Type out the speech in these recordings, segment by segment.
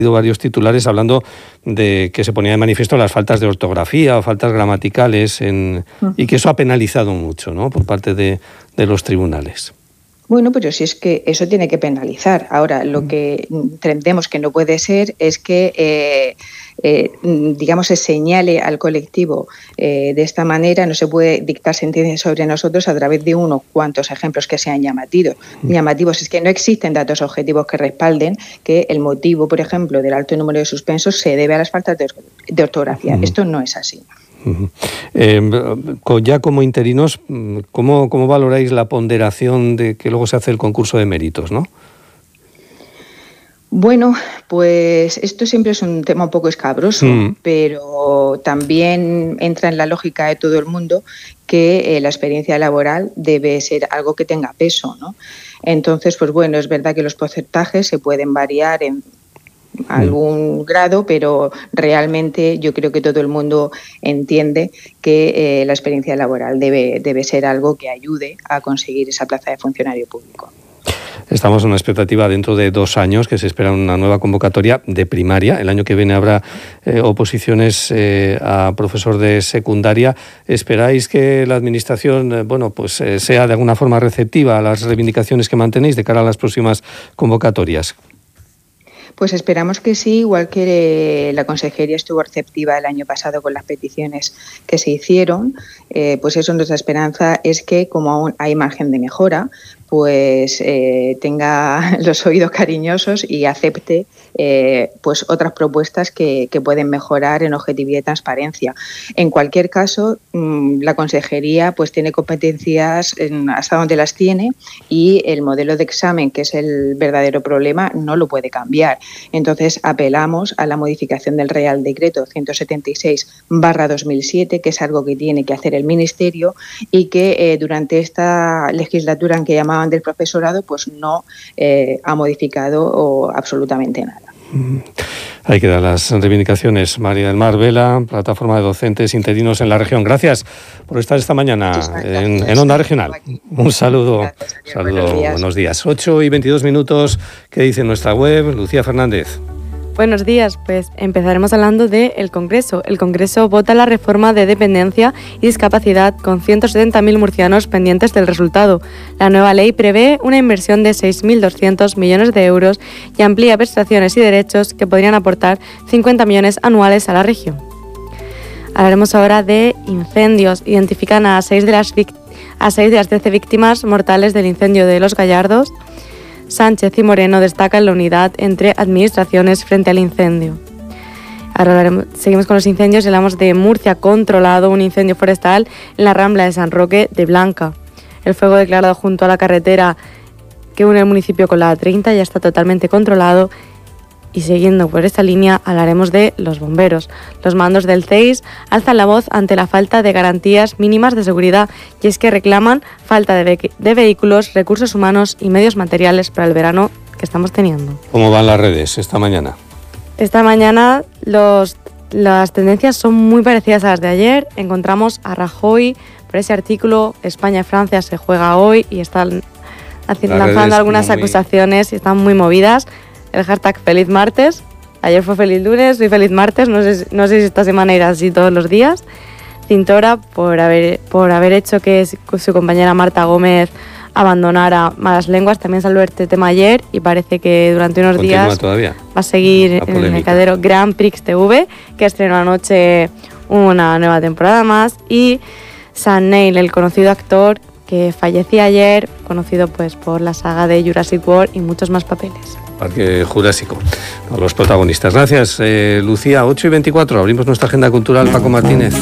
varios titulares hablando de que se ponía de manifiesto las faltas de ortografía o faltas gramaticales y que eso ha penalizado mucho, ¿no?, por parte de los tribunales. Bueno, pero si es que eso tiene que penalizar. Ahora, lo que entendemos que no puede ser es que, digamos, se señale al colectivo de esta manera. No se puede dictar sentencia sobre nosotros a través de unos cuantos ejemplos que sean llamativos. Es que no existen datos objetivos que respalden que el motivo, por ejemplo, del alto número de suspensos se debe a las faltas de ortografía. Esto no es así. Ya como interinos, ¿cómo valoráis la ponderación de que luego se hace el concurso de méritos, no? Bueno, pues esto siempre es un tema un poco escabroso, pero también entra en la lógica de todo el mundo que la experiencia laboral debe ser algo que tenga peso, ¿no? Entonces, pues bueno, es verdad que los porcentajes se pueden variar en algún grado, pero realmente yo creo que todo el mundo entiende que la experiencia laboral debe ser algo que ayude a conseguir esa plaza de funcionario público. Estamos en una expectativa dentro de 2 años, que se espera una nueva convocatoria de primaria. El año que viene habrá oposiciones a profesor de secundaria. ¿Esperáis que la Administración sea de alguna forma receptiva a las reivindicaciones que mantenéis de cara a las próximas convocatorias? Pues esperamos que sí, igual que la Consejería estuvo receptiva el año pasado con las peticiones que se hicieron, pues eso, nuestra esperanza es que, como aún hay margen de mejora, pues tenga los oídos cariñosos y acepte pues otras propuestas que pueden mejorar en objetividad y transparencia. En cualquier caso, la Consejería pues tiene competencias hasta donde las tiene, y el modelo de examen, que es el verdadero problema, no lo puede cambiar. Entonces, apelamos a la modificación del Real Decreto 176/2007, que es algo que tiene que hacer el Ministerio y que durante esta legislatura en que llamaban del profesorado, pues no ha modificado absolutamente nada. Ahí quedan las reivindicaciones. María del Mar Vela, Plataforma de Docentes Interinos en la Región. Gracias por estar esta mañana en Onda Regional. Un saludo. Buenos días. 8:22. ¿Qué dice nuestra web? Lucía Fernández. Buenos días, pues empezaremos hablando del Congreso. El Congreso vota la reforma de dependencia y discapacidad con 170.000 murcianos pendientes del resultado. La nueva ley prevé una inversión de 6.200 millones de euros y amplía prestaciones y derechos que podrían aportar 50 millones anuales a la región. Hablaremos ahora de incendios. Identifican a 6 de las 13 víctimas mortales del incendio de Los Gallardos. Sánchez y Moreno destacan la unidad entre administraciones frente al incendio. Ahora seguimos con los incendios y hablamos de Murcia. Controlado un incendio forestal en la Rambla de San Roque de Blanca. El fuego declarado junto a la carretera que une el municipio con la A30 ya está totalmente controlado. Y siguiendo por esta línea hablaremos de los bomberos. Los mandos del CEIS alzan la voz ante la falta de garantías mínimas de seguridad, y es que reclaman falta de vehículos, recursos humanos y medios materiales para el verano que estamos teniendo. ¿Cómo van las redes esta mañana? Esta mañana las tendencias son muy parecidas a las de ayer. Encontramos a Rajoy por ese artículo España-Francia se juega hoy, y están lanzando algunas acusaciones y están muy movidas. El hashtag Feliz Martes. Ayer fue Feliz Lunes, hoy Feliz Martes. No sé si esta semana irá así todos los días. Cintora por haber hecho que su compañera Marta Gómez abandonara Malas Lenguas. También salió este tema ayer y parece que durante unos días todavía va a seguir en el mercadero Grand Prix TV, que estrenó anoche una nueva temporada más. Y Sam Neill, el conocido actor que fallecía ayer, conocido pues por la saga de Jurassic World y muchos más papeles. Parque Jurásico, los protagonistas. Gracias, Lucía. 8:24, abrimos nuestra agenda cultural. Paco Martínez.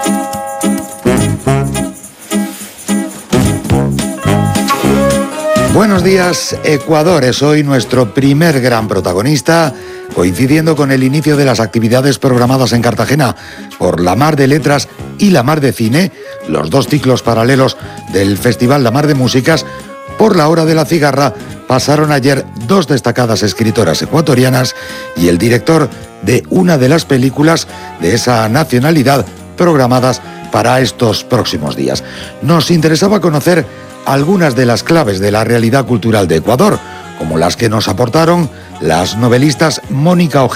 Buenos días, Ecuador es hoy nuestro primer gran protagonista, coincidiendo con el inicio de las actividades programadas en Cartagena por La Mar de Letras y La Mar de Cine, los 2 ciclos paralelos del Festival La Mar de Músicas. Por la hora de la cigarra pasaron ayer 2 destacadas escritoras ecuatorianas y el director de una de las películas de esa nacionalidad programadas para estos próximos días. Nos interesaba conocer algunas de las claves de la realidad cultural de Ecuador, como las que nos aportaron las novelistas Mónica Ojeda